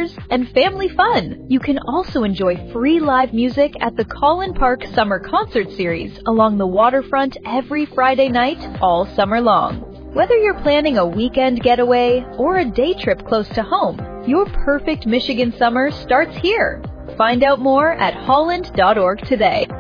outdoors, and family fun. You can also enjoy free live music at the Collin Park Summer Concert Series along the waterfront every Friday night all summer long. Whether you're planning a weekend getaway or a day trip close to home, your perfect Michigan summer starts here. Find out more at holland.org today.